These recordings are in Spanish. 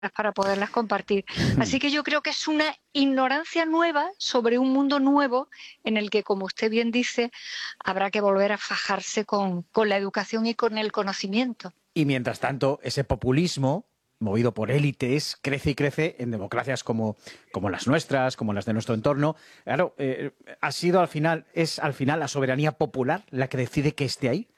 para poderlas compartir. Así que yo creo que es una ignorancia nueva sobre un mundo nuevo en el que, como usted bien dice, habrá que volver a fajarse con la educación y con el conocimiento. Y mientras tanto, ese populismo, movido por élites, crece y crece en democracias como las nuestras, como las de nuestro entorno. Claro, es al final la soberanía popular la que decide que esté ahí.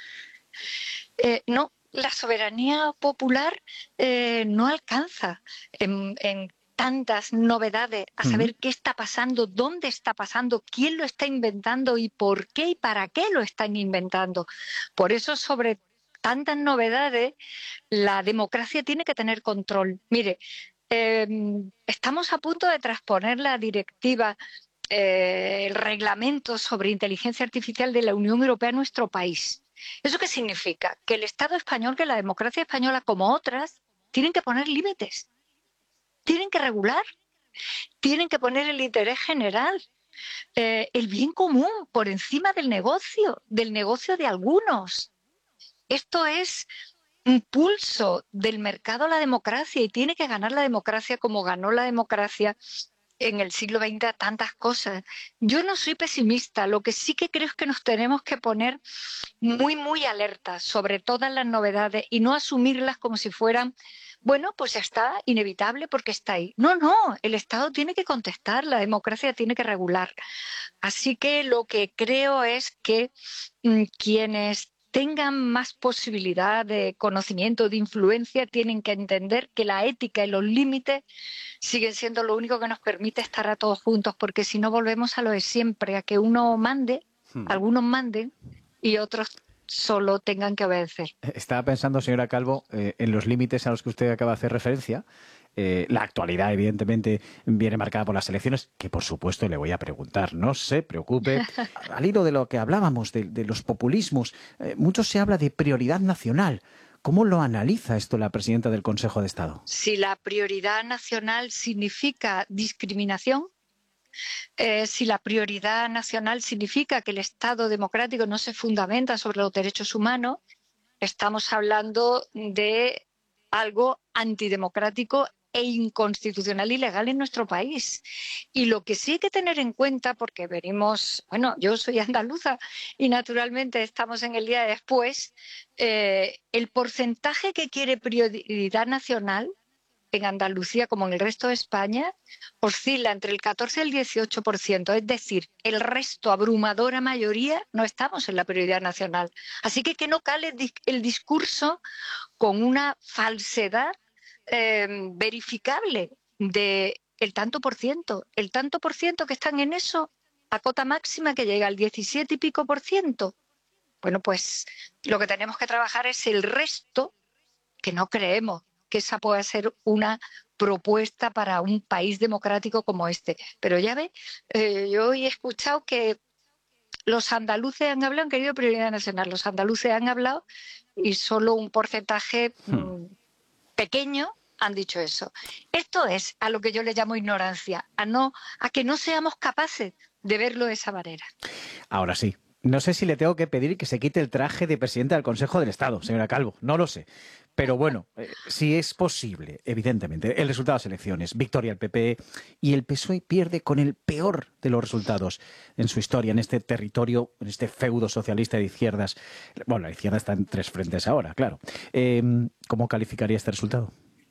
No, la soberanía popular no alcanza en tantas novedades a Mm. saber qué está pasando, dónde está pasando, quién lo está inventando y por qué y para qué lo están inventando. Por eso, sobre tantas novedades, la democracia tiene que tener control. Mire, eh, estamos a punto de transponer la directiva, el reglamento sobre inteligencia artificial de la Unión Europea a nuestro país. ¿Eso qué significa? Que el Estado español, que la democracia española, como otras, tienen que poner límites, tienen que regular, tienen que poner el interés general, el bien común por encima del negocio de algunos. Esto es un pulso del mercado a la democracia y tiene que ganar la democracia como ganó la democracia en el siglo XX a tantas cosas. Yo no soy pesimista, lo que sí que creo es que nos tenemos que poner muy, muy alertas sobre todas las novedades y no asumirlas como si fueran, bueno, pues ya está, inevitable porque está ahí. No, no, el Estado tiene que contestar, la democracia tiene que regular. Así que lo que creo es que quienes tengan más posibilidad de conocimiento, de influencia, tienen que entender que la ética y los límites siguen siendo lo único que nos permite estar a todos juntos, porque si no volvemos a lo de siempre, a que uno mande, algunos manden y otros solo tengan que obedecer. Estaba pensando, señora Calvo, en los límites a los que usted acaba de hacer referencia. La actualidad, evidentemente, viene marcada por las elecciones, que por supuesto le voy a preguntar. No se preocupe. Al hilo de lo que hablábamos, de los populismos, mucho se habla de prioridad nacional. ¿Cómo lo analiza esto la presidenta del Consejo de Estado? Si la prioridad nacional significa discriminación, si la prioridad nacional significa que el Estado democrático no se fundamenta sobre los derechos humanos, estamos hablando de algo antidemocrático e inconstitucional y legal en nuestro país. Y lo que sí hay que tener en cuenta, porque venimos, bueno, yo soy andaluza y naturalmente estamos en el día de después, el porcentaje que quiere prioridad nacional en Andalucía, como en el resto de España, oscila entre el 14 y el 18%. Es decir, el resto, abrumadora mayoría, no estamos en la prioridad nacional. Así que no cale el discurso con una falsedad verificable de el tanto por ciento. El tanto por ciento que están en eso, a cota máxima que llega al 17 y pico por ciento. Bueno, pues lo que tenemos que trabajar es el resto, que no creemos que esa pueda ser una propuesta para un país democrático como este. Pero ya ve, yo hoy he escuchado que los andaluces han querido prioridad nacional, los andaluces han hablado y solo un porcentaje pequeño han dicho eso. Esto es a lo que yo le llamo ignorancia, a que no seamos capaces de verlo de esa manera. Ahora sí. No sé si le tengo que pedir que se quite el traje de presidenta del Consejo del Estado, señora Calvo. No lo sé. Pero bueno, si es posible, evidentemente, el resultado de las elecciones, victoria del PP y el PSOE pierde con el peor de los resultados en su historia, en este territorio, en este feudo socialista de izquierdas. Bueno, la izquierda está en tres frentes ahora, claro. ¿Cómo calificaría este resultado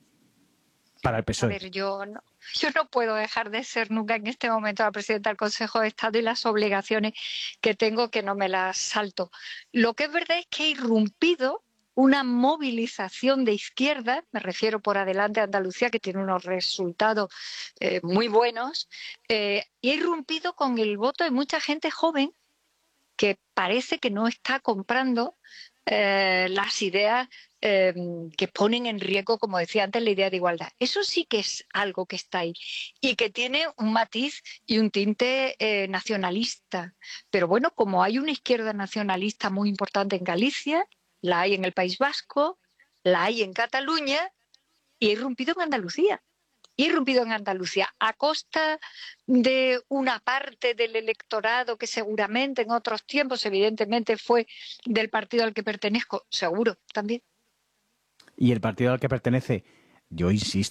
para el A PSOE? ver, yo no puedo dejar de ser nunca en este momento la presidenta del Consejo de Estado y las obligaciones que tengo que no me las salto. Lo que es verdad es que ha irrumpido una movilización de izquierda, me refiero por adelante a Andalucía, que tiene unos resultados muy buenos, y ha irrumpido con el voto de mucha gente joven que parece que no está comprando las ideas que ponen en riesgo, como decía antes, la idea de igualdad. Eso sí que es algo que está ahí y que tiene un matiz y un tinte nacionalista. Pero bueno, como hay una izquierda nacionalista muy importante en Galicia, la hay en el País Vasco, la hay en Cataluña y ha irrumpido en Andalucía irrumpido en Andalucía a costa de una parte del electorado que seguramente en otros tiempos, evidentemente, fue del partido al que pertenezco, seguro también. Y el partido al que pertenece Yo insisto.